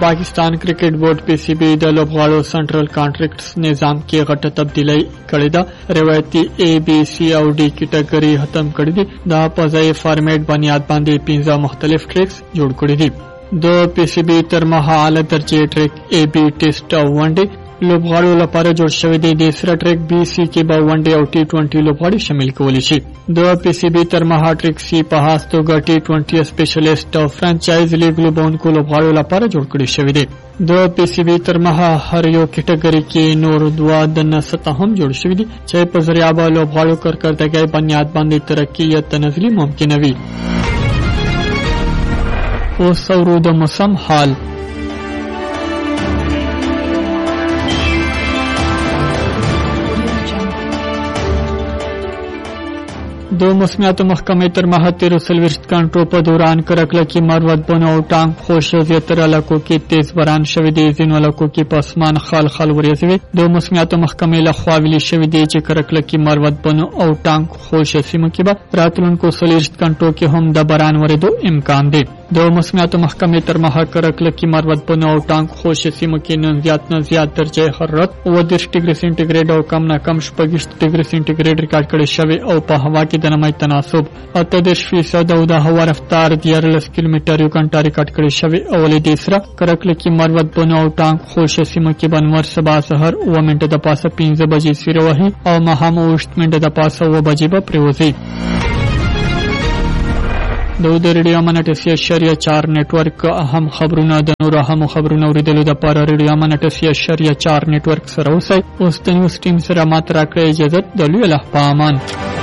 Pakistan cricket board PCB د لوبغاړو سنټرل کانټریکټس نظام کې غټه تبدیلی کړې ده. روایتي ABC او D کټګوري ختم کړې دي. دا په ځای فارمیټ بنیاد باندې 15 مختلف ټریکس جوړ کړي دي. د PCB تر مهاله درجه ټریک AB ټیسټ او ونډي لوبغاړو لپاره جوړ شوی دی. د سره ټریک BC کې به ونډي او T20 لوبغاړي شامل کولی شي. د PCB تر مها ټریک C په خاص توګه T20 سپیشلیسټ او فرانچایز لیګ لوبونکو لوبغاړو لپاره جوړ کړی شوی دی. د PCB تر مها هر یو کټګوري کې نور دوا د نسته هم جوړ شوی دي چې په ذریعہ به لوبغاړو کارکړتګي بنیاد باندې ترقی یا تنزلی ممکنه وي. او سورو د موسم حال د موسمیاتو محکمې تر مها 13 घंटों په دوران کرکله کې مروت بن او ټانک خوش زیاتره علاقو کې تیز باران شوی دی. ځینو علاقو کې په اسمان خال وریځي. د موسمیاتو محکمې لخوا ویلي شوی دی چې کرکله کې مروت بن او ټانک خوش سیمو کې به راتلونکو 13 घंटों کې هم د باران ورېدو امکان دی. د موسمیاتو محکمې تر مها کرکله کې مروت بن او ټانک خوش سیمو کې نن زیات درجه حرارت 30 ډیګري سنټیګریډ او کم نه کم 30 ډیګري سنټیګریډ ریکارډ کړي شوی او په هوا کې د نمای تناسب 38% او د هوا رفتار 14 کیلومتر یو غنټه ریکارډ کړي شوی. اولې د سره کرکله کې مروت بن او ټانک خوش سیمو کې بنور سبا سحر 9 منټه د پاسه 15 بجې سره وهي او مهام 8 منټه د پاسه 9 بجې به پریوزي. د ریډیو امانت سی.4 نیټورک اهم خبرونه د نور اهم خبرونه اوریدلو د لپاره ریډیو امانت سی.4 نیټورک سره اوسئ. اوس د نیوز ټیم سره ماته راکړئ اجازه. د لوی الله په امان.